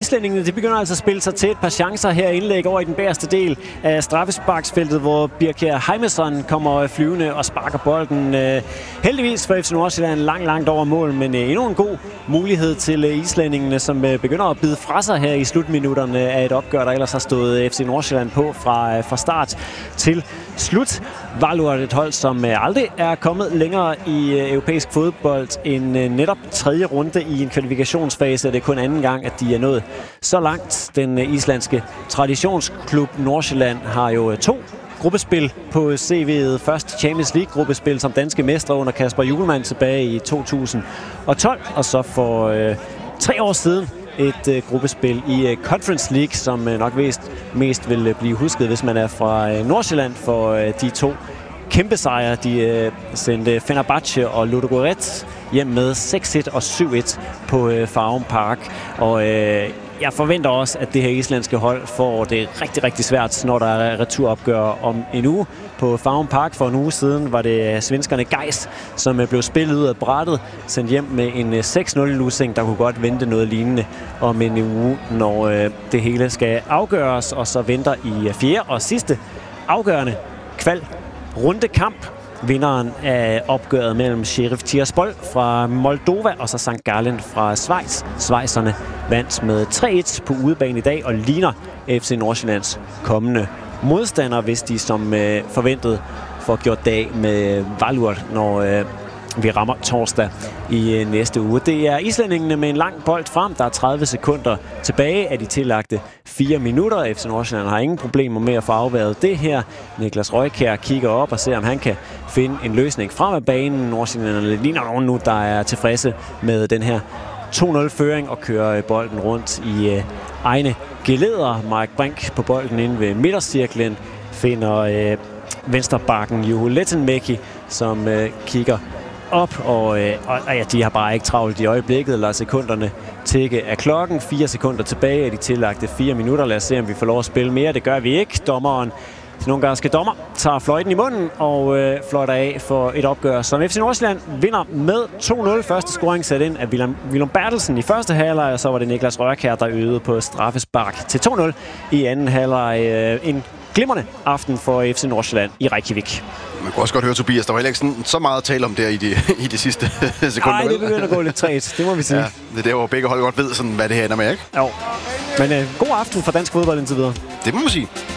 islændingene de begynder altså at spille sig til et par chancer her indlæg over i den bagerste del af straffesparksfeltet, hvor Birkir Heimisson kommer flyvende og sparker bolden. Heldigvis for FC Nordsjælland langt over mål, men endnu en god mulighed til islændingene, som begynder at bide fra sig her i slutminutterne af et opgør, der ellers har stået FC Nordsjælland på fra start til slut. Valur et hold, som aldrig er kommet længere i europæisk fodbold end netop tredje runde i en kvalifikationsfase. Det er kun anden gang, at de er nået så langt. Den islandske traditionsklub Nordsjælland har jo 2 gruppespil på CV'et. Først Champions League-gruppespil som danske mestre under Kasper Hjulmand tilbage i 2012, og så for 3 år siden et gruppespil i Conference League, som nok mest vil blive husket, hvis man er fra Nordsjælland, for de 2 kæmpe sejre. De sendte Fenerbahce og Ludogorets hjem med 6-1 og 7-1 på Farum Park. Og jeg forventer også, at det her islandske hold får det rigtig svært, når der er returopgør om en uge. På Farum Park for en uge siden var det svenskerne Gais, som blev spillet ud af brættet, sendt hjem med en 6-0-losing. Der kunne godt vente noget lignende om en uge, når det hele skal afgøres. Og så venter i 4. og sidste afgørende rundekamp. Vinderen af opgøret mellem Sheriff Tiraspol fra Moldova og så St. Gallen fra Schweiz. Schweizerne vandt med 3-1 på udebane i dag og ligner FC Nordsjællands kommende modstander, hvis de som forventet får gjort dag med Valur, når vi rammer torsdag i næste uge. Det er islændingene med en lang bold frem. Der er 30 sekunder tilbage af de tillagte 4 minutter. FC Nordsjælland har ingen problemer med at få afværet det her. Niklas Røykjær kigger op og ser, om han kan finde en løsning frem af banen. Nordsjællanderne ligner nogen nu, der er tilfredse med den her 2-0-føring og kører bolden rundt i egne geleder. Mark Brink på bolden inde ved midtercirklen finder venstrebakken Juho Lehtomäki, som kigger op, og ja, de har bare ikke travlt i øjeblikket. Lad sekunderne tikke af klokken. 4 sekunder tilbage af de tillagte 4 minutter. Lad os se, om vi får lov at spille mere. Det gør vi ikke. Dommeren, den ungarske dommer, tager fløjten i munden og fløjter af for et opgør, som FC Nordsjælland vinder med 2-0. Første scoring sat ind af Willum Bertelsen i første halvleg, og så var det Niklas Røykjær, der øgede på straffespark til 2-0 i anden halvleg. En glimrende aften for FC Nordsjælland i Reykjavik. Man kunne også godt høre, Tobias, der var heller ikke så meget at tale om der i de sidste sekunder. Nej, det begynder at gå lidt træt, det må vi sige. Ja, det er der, hvor begge hold godt ved, sådan, hvad det her ender med, ikke? Jo, men god aften for dansk fodbold indtil videre. Det må man sige.